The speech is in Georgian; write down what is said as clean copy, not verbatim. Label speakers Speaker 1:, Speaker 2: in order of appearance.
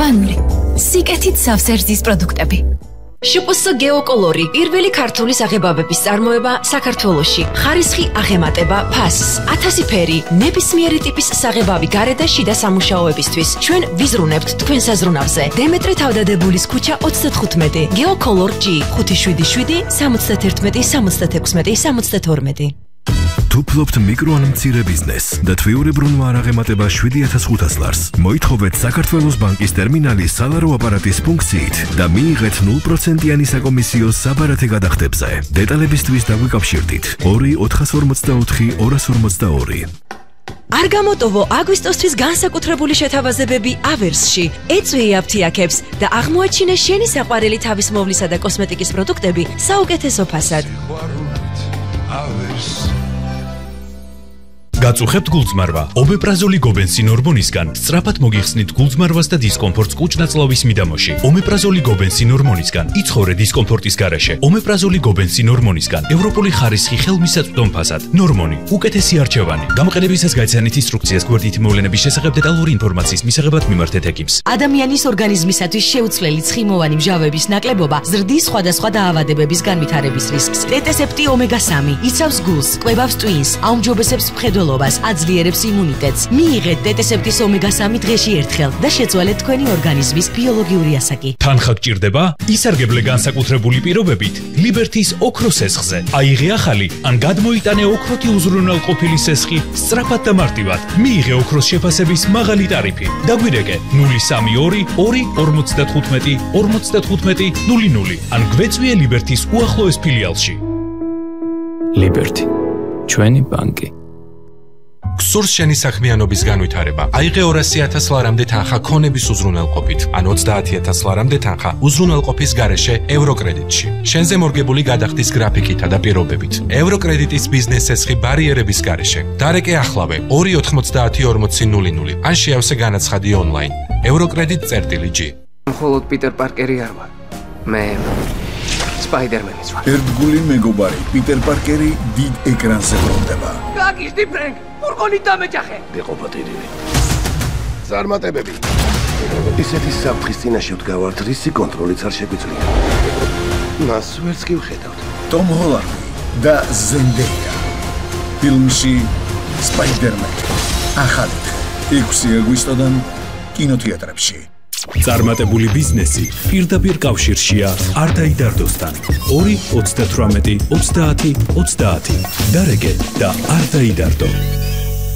Speaker 1: ურბანული, სიკეთით სავსერძის პროდუქტები.
Speaker 2: შპს გეოკოლორი, პირველი ქართული საღებავების წარმოება საქართველოში. ხარისხი აღემატება ფასს, 1000 ფერი, ნებისმიერი ტიპის საღებავი გარე და შიდა სამუშაოებისთვის. ჩვენ ვიზრუნებთ თქვენ საზრუნავზე. დემეტრე თავდადებულის ქუჩა 35, გეოკოლორ G 577 71 76 72.
Speaker 3: თუ ფლობთ მიკრო ან მცირე ბიზნესს და თვიურებრუნვა არ აღემატება 7500 ლარს, მოითხოვეთ საქართველოს ბანკის ტერმინალის სალარო აპარატის ფუნქციით და მიიღეთ 0%-იანი საკომისიო საბარათე გადახდებზე. დეტალებისთვის დაგვიკავშირდით 2 454 242.
Speaker 2: არ გამოტოვო აგვისტოსთვის განსაკუთრებული შეთავაზებები ავერსში. ეწვიე აფთიაქებს და აღმოაჩინე შენი საყვარელი თავისმოვლისა და კოსმეტიკის პროდუქტები საუკეთესო ფასად.
Speaker 4: გაწუხებთ გულწმარვა. ომეპრაზოლი გობენსინ ჰორმონისგან სწრაფად მოგიხსნით გულწმარვას და დისკომფორტს კუჭ-ნაწლავის მიდამოში. ომეპრაზოლი გობენსინ ჰორმონისგან იცხოვრე დისკომფორტის გარეშე. ომეპრაზოლი გობენსინ ჰორმონისგან ევროპული ხარისხი ხელმისაწვდომ ფასად. ნორმონი უკეთესი არჩევანი. გამოყენებისას გაიცანით ინსტრუქციას გვერდითი მოვლენების შესახებ დეტალური ინფორმაციის მისაღებად მიმართეთ ექიმს.
Speaker 2: ადამიანის ორგანიზმისათვის შეუცვლელი ცხიმოვანი მჟავების ნაკლებობა ზრდის სხვადასხვა დაავადებების განვითარების რისკს. ტეტესეპტი ომეგა-3 იცავს გულს, კვებავს ტვინს, აუმჯობესებს მხედველობას, აძლიერებს იმუნიტეტს. მიიღეთ ტეტესეპტის ომეგა-3 დღეში ერთხელ და შეცვალეთ თქვენი ორგანიზმის ბიოლოგიური ასაკი.
Speaker 4: თანხა გჭირდება? ისარგებლე განსაკუთრებული პირობებით ლიბერთის ოქროს სესხზე. აიღე ახალი ან გადმოიტანე ოქროთი უზრუნველყოფილი სესხი სწრაფად და მარტივად. მიიღე ოქროს შეფასების მაღალი ტარიფი. დაგვირეკე 032 2 55 00 ან გვეწვიე ლიბერთის უახლოეს ფილიალში.
Speaker 5: ლიბერთი, ჩვენი ბანკი.
Speaker 6: გსურს შენი საქმიანობის განვითარება. აიღე 200,000 ლარამდე თანხა ქონების უზრუნველყოფით, ან 30,000 ლარამდე თანხა უზრუნველყოფის გარეშე ევროკრედიტში. შენზე მორგებული გადახდის გრაფიკითა და პირობებით. ევროკრედიტის ბიზნეს სესხი ბარიერების გარეშე. დარეკე ახლავე 2904000 ან შეავსე განაცხადი ონლაინ. ევროკრედიტ.G.
Speaker 7: მხოლოდ პიტერ პარკერი არ ვარ. მე სპაიდერმენის ვარ.
Speaker 8: ერთგული მეგობარი პიტერ პარკერი დიდ ეკრანზე ბრუნდება.
Speaker 7: გაგიშდი ფრენკ, ფურგონით დამეჯახე.
Speaker 9: გეყოფა ტირილი. ზარმატებები. ისეთი საფრთხის წინაშე ვდგავართ, რისი კონტროლიც არ შეგვიძლია. მას ვერც კი ვხედავთ.
Speaker 8: ტომ ჰოლანდი და ზენდეია. ფილმში სპაიდერმენი. ახალი 6 აგვისტოდან კინოთეატრებში.
Speaker 4: წარმატებული ბიზნესი პირდაპირ კავშირშია არ დაიდარდოსთან. 2 38 30 30. დარეკე და არ დაიდარდო.